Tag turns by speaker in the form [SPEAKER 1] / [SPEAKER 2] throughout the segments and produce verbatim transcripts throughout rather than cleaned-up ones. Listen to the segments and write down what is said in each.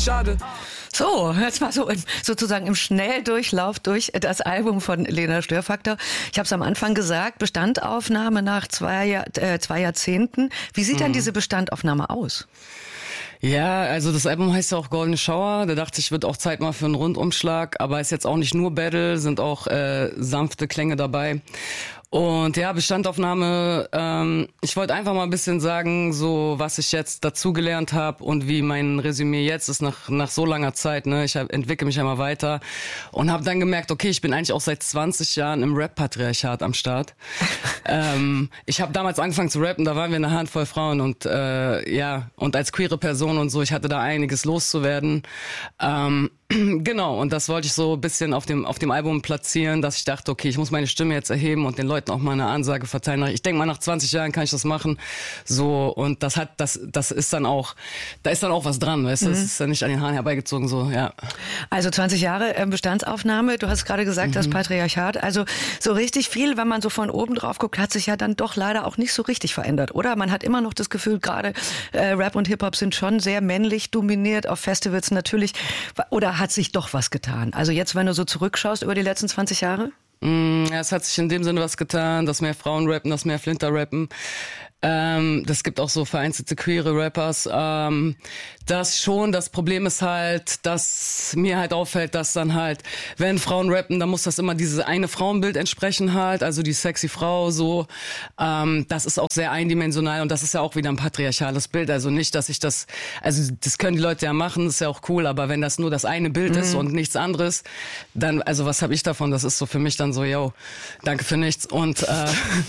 [SPEAKER 1] schade.
[SPEAKER 2] So, jetzt mal so im, sozusagen im Schnelldurchlauf durch das Album von Lena Störfaktor. Ich habe es am Anfang gesagt, Bestandaufnahme nach zwei, Jahr, äh, zwei Jahrzehnten. Wie sieht mhm. denn diese Bestandaufnahme aus?
[SPEAKER 3] Ja, also das Album heißt ja auch Golden Shower. Da dachte ich, wird auch Zeit mal für einen Rundumschlag. Aber ist jetzt auch nicht nur Battle, sind auch äh, sanfte Klänge dabei. Und ja, Bestandaufnahme, ähm, ich wollte einfach mal ein bisschen sagen, so was ich jetzt dazugelernt habe und wie mein Resümee jetzt ist nach nach so langer Zeit. Ne, ich hab, entwickle mich immer weiter und habe dann gemerkt, okay, ich bin eigentlich auch seit zwanzig Jahren im Rap-Patriarchat am Start. ähm, ich habe damals angefangen zu rappen, da waren wir eine Handvoll Frauen und äh, ja, und als queere Person und so, ich hatte da einiges loszuwerden. Ähm, Genau, und das wollte ich so ein bisschen auf dem auf dem Album platzieren, dass ich dachte, okay, ich muss meine Stimme jetzt erheben und den Leuten auch mal eine Ansage verteilen. Ich denke mal, nach zwanzig Jahren kann ich das machen. So, und das hat, das, das ist dann auch, da ist dann auch was dran, weißt du? Mhm. Das ist ja nicht an den Haaren herbeigezogen, so, ja.
[SPEAKER 2] Also zwanzig Jahre Bestandsaufnahme, du hast gerade gesagt, mhm. das Patriarchat. Also so richtig viel, wenn man so von oben drauf guckt, hat sich ja dann doch leider auch nicht so richtig verändert, oder? Man hat immer noch das Gefühl, gerade äh, Rap und Hip-Hop sind schon sehr männlich dominiert, auf Festivals natürlich, oder hat sich doch was getan? Also jetzt, wenn du so zurückschaust über die letzten zwanzig Jahre?
[SPEAKER 3] Mm, ja, es hat sich in dem Sinne was getan, dass mehr Frauen rappen, dass mehr Flinter rappen. Ähm, das gibt auch so vereinzelte queere Rappers. Ähm, das schon, das Problem ist halt, dass mir halt auffällt, dass dann halt, wenn Frauen rappen, dann muss das immer dieses eine Frauenbild entsprechen halt, also die sexy Frau so. Ähm, das ist auch sehr eindimensional und das ist ja auch wieder ein patriarchales Bild. Also nicht, dass ich das, also das können die Leute ja machen, ist ja auch cool, aber wenn das nur das eine Bild mhm. ist und nichts anderes, dann, also was habe ich davon? Das ist so für mich dann so, yo, danke für nichts und äh,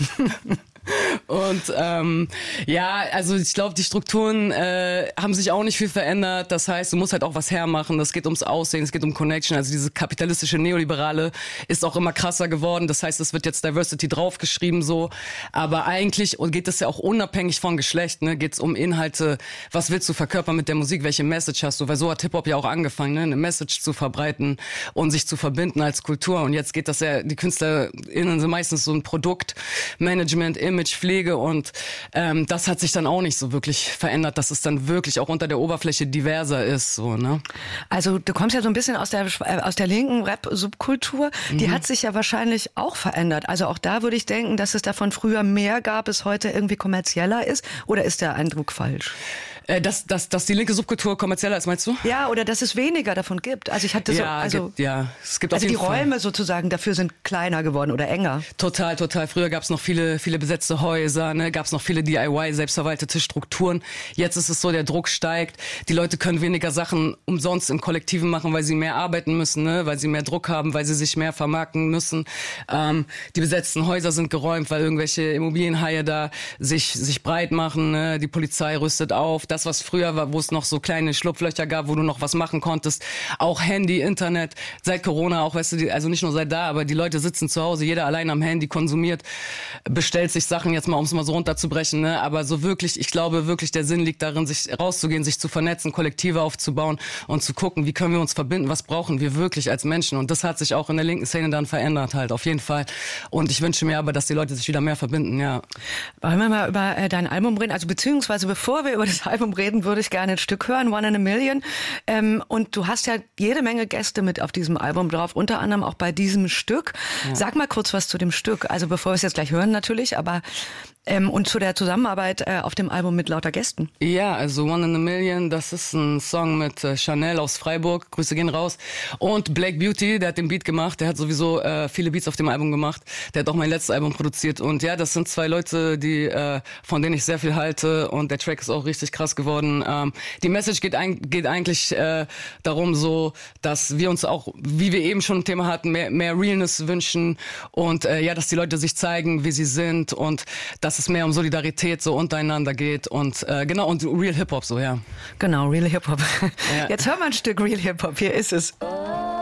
[SPEAKER 3] Und ähm, ja, also ich glaube, die Strukturen äh, haben sich auch nicht viel verändert. Das heißt, du musst halt auch was hermachen. Das geht ums Aussehen, es geht um Connection. Also diese kapitalistische Neoliberale ist auch immer krasser geworden. Das heißt, es wird jetzt Diversity draufgeschrieben so. Aber eigentlich geht es ja auch unabhängig von Geschlecht. Ne? Geht es um Inhalte, was willst du verkörpern mit der Musik, welche Message hast du? Weil so hat Hip-Hop ja auch angefangen, ne? Eine Message zu verbreiten und sich zu verbinden als Kultur. Und jetzt geht das ja, die KünstlerInnen sind meistens so ein Produkt, Management, Image, Pflege und ähm, das hat sich dann auch nicht so wirklich verändert, dass es dann wirklich auch unter der Oberfläche diverser ist. So, ne?
[SPEAKER 2] Also du kommst ja so ein bisschen aus der, aus der linken Rap-Subkultur, die mhm. hat sich ja wahrscheinlich auch verändert. Also auch da würde ich denken, dass es davon früher mehr gab, es heute irgendwie kommerzieller ist, oder ist der Eindruck falsch?
[SPEAKER 3] Äh, dass, dass, dass die linke Subkultur kommerzieller ist, meinst du?
[SPEAKER 2] Ja, oder dass es weniger davon gibt. Also ich hatte so,
[SPEAKER 3] ja,
[SPEAKER 2] also,
[SPEAKER 3] gibt, ja, es gibt
[SPEAKER 2] also
[SPEAKER 3] auf
[SPEAKER 2] die
[SPEAKER 3] jeden
[SPEAKER 2] Räume
[SPEAKER 3] Fall.
[SPEAKER 2] sozusagen dafür sind kleiner geworden oder enger.
[SPEAKER 3] Total, total. Früher gab es noch viele, viele besetzte Häuser, ne, gab es noch viele D I Y, selbstverwaltete Strukturen. Jetzt ist es so, der Druck steigt. Die Leute können weniger Sachen umsonst im Kollektiven machen, weil sie mehr arbeiten müssen, ne, weil sie mehr Druck haben, weil sie sich mehr vermarkten müssen. Ähm, die besetzten Häuser sind geräumt, weil irgendwelche Immobilienhaie da sich, sich breit machen, ne, die Polizei rüstet auf. Das, was früher war, wo es noch so kleine Schlupflöcher gab, wo du noch was machen konntest. Auch Handy, Internet, seit Corona auch, weißt du, also nicht nur seit da, aber die Leute sitzen zu Hause, jeder allein am Handy konsumiert, bestellt sich Sachen, jetzt mal, um es mal so runterzubrechen, ne? Aber so wirklich, ich glaube wirklich, der Sinn liegt darin, sich rauszugehen, sich zu vernetzen, Kollektive aufzubauen und zu gucken, wie können wir uns verbinden, was brauchen wir wirklich als Menschen. Und das hat sich auch in der linken Szene dann verändert halt, auf jeden Fall. Und ich wünsche mir aber, dass die Leute sich wieder mehr verbinden, ja.
[SPEAKER 2] Wollen wir mal über äh, dein Album reden? Also beziehungsweise bevor wir über das Album reden, würde ich gerne ein Stück hören, One in a Million. Ähm, und du hast ja jede Menge Gäste mit auf diesem Album drauf, unter anderem auch bei diesem Stück. Ja. Sag mal kurz was zu dem Stück. Also bevor wir es jetzt gleich hören natürlich, aber ähm, und zu der Zusammenarbeit äh, auf dem Album mit lauter Gästen.
[SPEAKER 3] Ja, also One in a Million, das ist ein Song mit äh, Chanel aus Freiburg, Grüße gehen raus. Und Blake Beauty, der hat den Beat gemacht, der hat sowieso äh, viele Beats auf dem Album gemacht. Der hat auch mein letztes Album produziert. Und ja, das sind zwei Leute, die äh, von denen ich sehr viel halte. Und der Track ist auch richtig krass geworden. Ähm, die Message geht, ein, geht eigentlich äh, darum so, dass wir uns auch, wie wir eben schon ein Thema hatten, mehr, mehr Realness wünschen. Und äh, ja, dass die Leute sich zeigen, wie sie sind. Und dass es mehr um Solidarität so untereinander geht. Und äh, genau, und Real Hip-Hop so, ja.
[SPEAKER 2] Genau, Real Hip-Hop.
[SPEAKER 3] Ja.
[SPEAKER 2] Jetzt hören wir ein Stück Real Hip-Hop. Hier ist es.